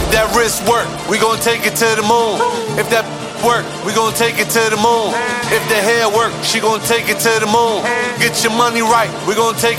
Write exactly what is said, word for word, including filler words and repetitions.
If that wrist work, we gon' take it to the moon. If that work, we gon' take it to the moon. If the hair work, she gon' take it to the moon. Get your money right, we gon' take